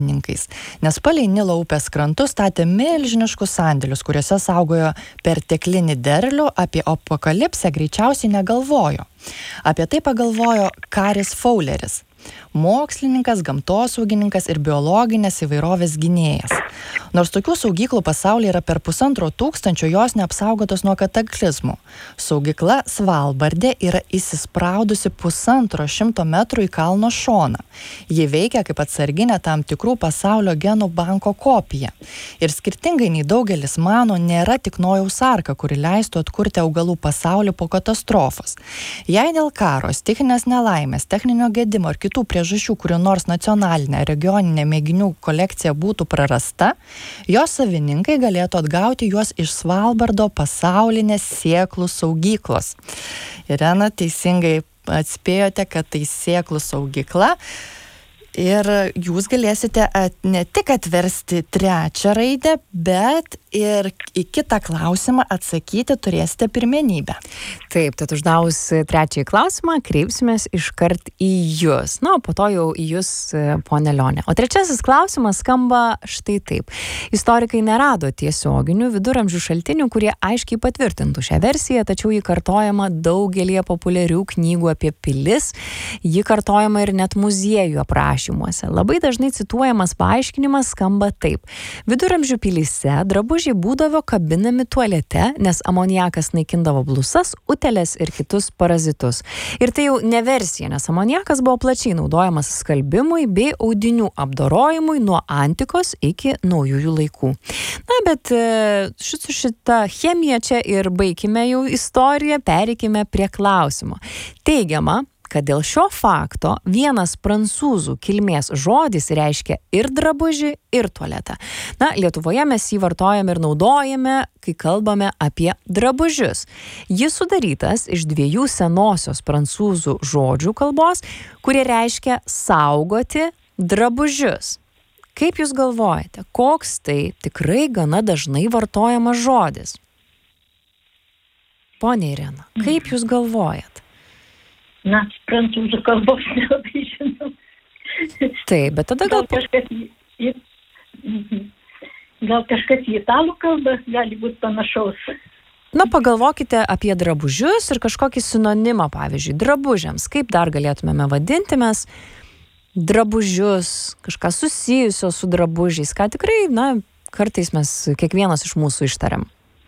nes palei Nilo upės krantus statė milžiniškus sandėlius, kuriuose saugojo perteklinį derlių, apie apokalipsę greičiausiai negalvojo. Apie tai pagalvojo Karis Fauleris, mokslininkas, gamtosaugininkas ir biologinės įvairovės gynėjas. Nors tokių saugyklų pasaulyje yra per 1500, jos neapsaugotos nuo kataklizmų. Saugykla Svalbardė yra įsispraudusi 150 metrų į kalno šoną. Ji veikia kaip atsarginė tam tikrų pasaulio genų banko kopija. Ir skirtingai nei daugelis mano, nėra tik Nojaus arka, kuri leistų atkurti augalų pasaulį po katastrofos. Jei dėl karo, stichinės nelaimės, techninio gedimo ir kitų priežasčių, kurių nors nacionalinė regioninė mėginių kolekcija būtų prarasta, jos savininkai galėtų atgauti juos iš Svalbardo pasaulinės sėklų saugyklos. Irena, teisingai atspėjote, kad tai sėklų saugykla. Ir jūs galėsite ne tik atversti trečią raidę, bet ir į kitą klausimą atsakyti turėsite pirmenybę. Taip, tad uždavus trečiąjį klausimą, kreipsimės iškart į jūs. Na, po to jau į jūs, ponė Lionė. O trečiasis klausimas skamba štai taip. Istorikai nerado tiesioginių viduramžių šaltinių, kurie aiškiai patvirtintų šią versiją, tačiau ji kartojama daugelį populiarių knygų apie pilis, ji kartojama ir net muziejų aprašymuose. Labai dažnai cituojamas paaiškinimas skamba taip. Viduramžių pilyse drabužiai būdavo kabinami tualete, nes amoniakas naikindavo blusas, uteles ir kitus parazitus. Ir tai jau ne versija, nes amoniakas buvo plačiai naudojamas skalbimui bei audinių apdorojimui nuo antikos iki naujųjų laikų. Na, bet šitą chemiją čia ir baikime jau istoriją, pereikime prie klausimo. Teigiama, kad dėl šio fakto vienas prancūzų kilmės žodis reiškia ir drabužį, ir tualetą. Na, Lietuvoje mes jį vartojame ir naudojame, kai kalbame apie drabužius. Jis sudarytas iš dviejų senosios prancūzų žodžių kalbos, kurie reiškia saugoti drabužius. Kaip jūs galvojate, koks tai tikrai gana dažnai vartojamas žodis? Ponia Irena, kaip jūs galvojat? Na, prancūzų kalbos nelabai žinau. Taip, bet tada gal kažkas į italų kalbą gali būti panašaus. Na, pagalvokite apie drabužius ir kažkokį sinonimą, pavyzdžiui, drabužiams. Kaip dar galėtumėme vadinti mes drabužius, kažką susijusio su drabužiais, ką tikrai, na, kartais mes kiekvienas iš mūsų ištariam.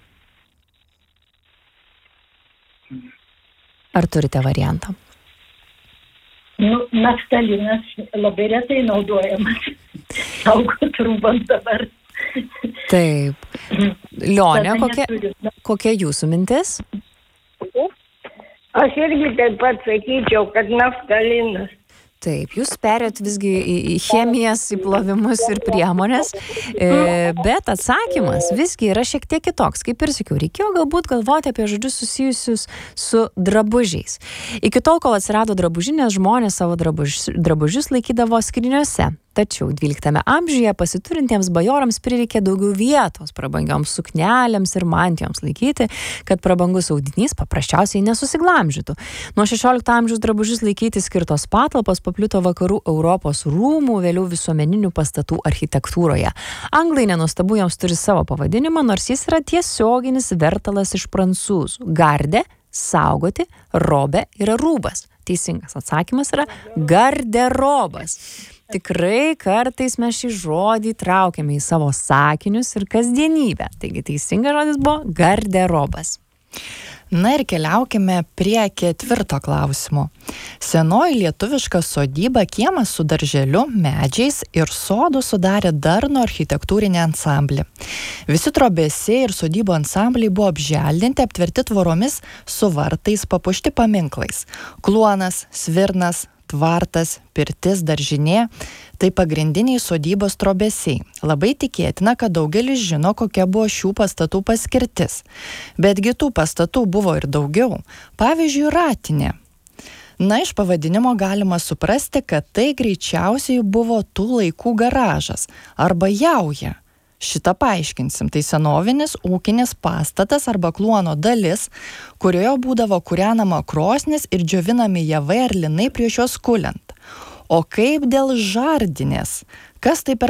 Ar turite variantą? Nu, naftalinas labai retai naudojamas. Saugot rūbant dabar. Taip. Lionė, kokia jūsų mintis? Aš irgi taip pat sakyčiau, kad naftalinas. Taip, jūs perėt visgi į chemijas, į plovimus ir priemonės, bet atsakymas visgi yra šiek tiek kitoks. Kaip ir sakiau, reikėjo galbūt galvoti apie žodžius susijusius su drabužiais. Iki tol, kol atsirado drabužinės, žmonės savo drabužius laikydavo skryniuose. Tačiau 12 amžiuje pasiturintiems bajorams prireikė daugiau vietos prabangioms suknelėms ir mantijoms laikyti, kad prabangus audinys paprasčiausiai nesusiglamžytų. Nuo 16 amžiaus drabužius laikyti skirtos patalpos paplito vakarų Europos rūmų, vėliau visuomeninių pastatų architektūroje. Anglai nenuostabu joms turi savo pavadinimą, nors jis yra tiesioginis vertalas iš prancūzų. Gardė, saugoti, robė yra rūbas. Teisingas atsakymas yra garderobas. Tikrai kartais mes šį žodį traukiame į savo sakinius ir kasdienybę. Taigi teisingas žodis buvo garderobas. Na ir keliaukime prie ketvirto klausimo. Senoji lietuviška sodyba, kiemas su darželiu, medžiais ir sodu sudarė darnų architektūrinį ansamblį. Visi trobesiai ir sodybo ansambliai buvo apželdinti, aptverti tvoromis su vartais, papuošti paminklais. Kluonas, svirnas, tvartas, pirtis, daržinė – tai pagrindiniai sodybos trobesiai. Labai tikėtina, kad daugelis žino, kokia buvo šių pastatų paskirtis. Betgi tų pastatų buvo ir daugiau. Pavyzdžiui, ratinė. Na, iš pavadinimo galima suprasti, kad tai greičiausiai buvo tų laikų garažas arba jauja. Šitą paaiškinsim. Tai senovinis ūkinis pastatas arba kluono dalis, kurioje būdavo kūrenama krosnis ir džiovinami javai ar linai prieš juos kuliant. O kaip dėl žardinės? Kas tai per